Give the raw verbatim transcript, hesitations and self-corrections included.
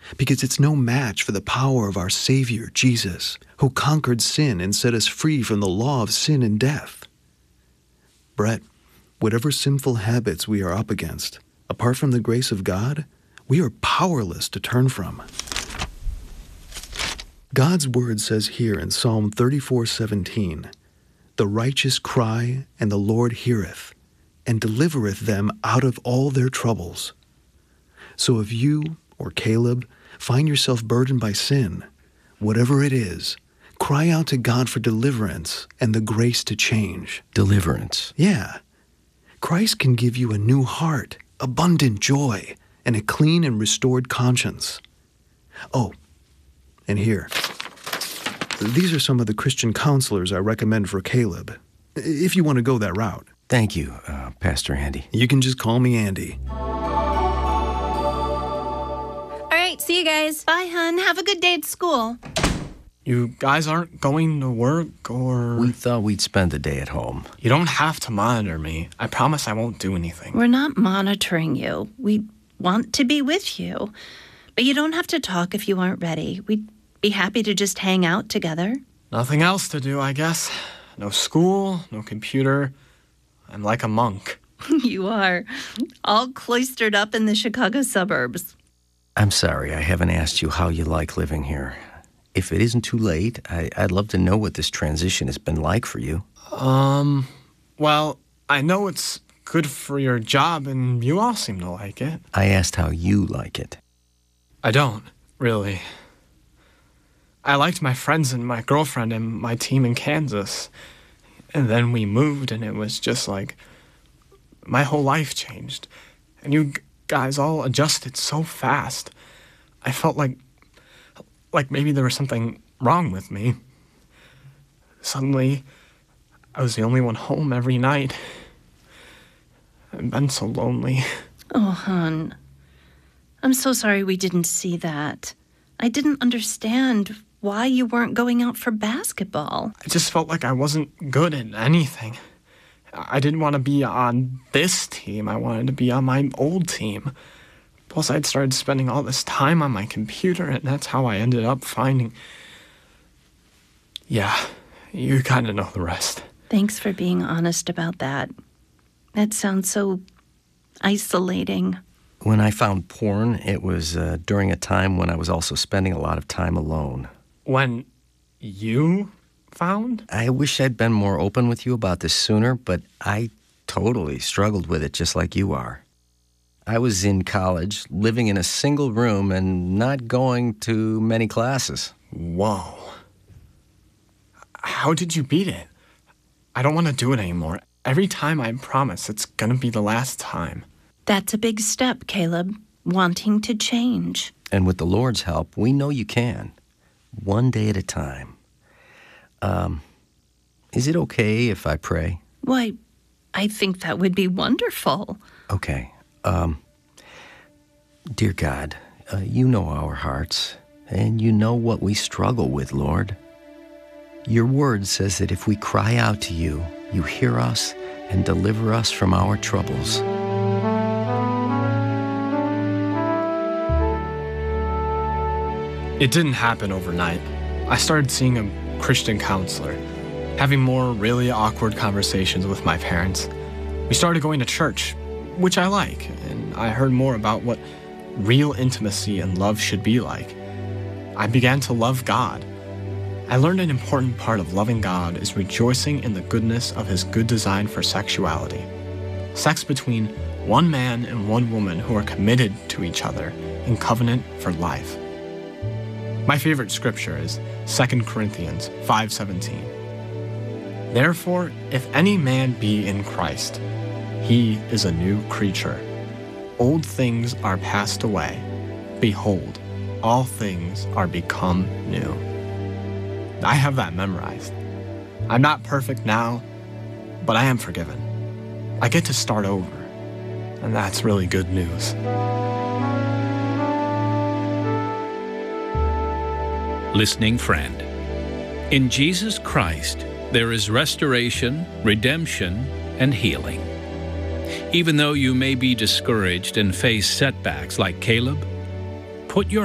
because it's no match for the power of our Savior, Jesus, who conquered sin and set us free from the law of sin and death. Brett, whatever sinful habits we are up against, apart from the grace of God, we are powerless to turn from. God's word says here in Psalm thirty-four seventeen, "The righteous cry, and the Lord heareth, and delivereth them out of all their troubles." So if you, or Caleb, find yourself burdened by sin, whatever it is, cry out to God for deliverance and the grace to change. Deliverance? Yeah. Christ can give you a new heart, abundant joy, and a clean and restored conscience. Oh, and here. These are some of the Christian counselors I recommend for Caleb, if you want to go that route. Thank you, uh, Pastor Andy. You can just call me Andy. All right, see you guys. Bye, hon. Have a good day at school. You guys aren't going to work, or... We thought we'd spend the day at home. You don't have to monitor me. I promise I won't do anything. We're not monitoring you. We want to be with you. But you don't have to talk if you aren't ready. We'd be happy to just hang out together. Nothing else to do, I guess. No school, no computer. I'm like a monk. You are. All cloistered up in the Chicago suburbs. I'm sorry, I haven't asked you how you like living here. If it isn't too late, I, I'd love to know what this transition has been like for you. Um, well, I know it's good for your job, and you all seem to like it. I asked how you like it. I don't, really. I liked my friends and my girlfriend and my team in Kansas. And then we moved, and it was just like my whole life changed. And you guys all adjusted so fast. I felt like like maybe there was something wrong with me. Suddenly, I was the only one home every night. I've been so lonely. Oh, hon. I'm so sorry we didn't see that. I didn't understand why you weren't going out for basketball. I just felt like I wasn't good at anything. I didn't want to be on this team. I wanted to be on my old team. Plus, I'd started spending all this time on my computer, and that's how I ended up finding... Yeah, you kind of know the rest. Thanks for being honest about that. That sounds so isolating. When I found porn, it was uh, during a time when I was also spending a lot of time alone. When you found? I wish I'd been more open with you about this sooner, but I totally struggled with it just like you are. I was in college, living in a single room and not going to many classes. Whoa. How did you beat it? I don't want to do it anymore. Every time I promise it's going to be the last time. That's a big step, Caleb. Wanting to change. And with the Lord's help, we know you can. One day at a time. Um, is it okay if I pray? Why, I think that would be wonderful. Okay. Um, dear God, uh, you know our hearts, and you know what we struggle with, Lord. Your word says that if we cry out to you, you hear us and deliver us from our troubles. It didn't happen overnight. I started seeing a Christian counselor, having more really awkward conversations with my parents. We started going to church, which I like, and I heard more about what real intimacy and love should be like. I began to love God. I learned an important part of loving God is rejoicing in the goodness of His good design for sexuality. Sex between one man and one woman who are committed to each other in covenant for life. My favorite scripture is Second Corinthians five seventeen. Therefore, if any man be in Christ, he is a new creature. Old things are passed away. Behold, all things are become new. I have that memorized. I'm not perfect now, but I am forgiven. I get to start over, and that's really good news. Listening friend, in Jesus Christ, there is restoration, redemption, and healing. Even though you may be discouraged and face setbacks like Caleb, put your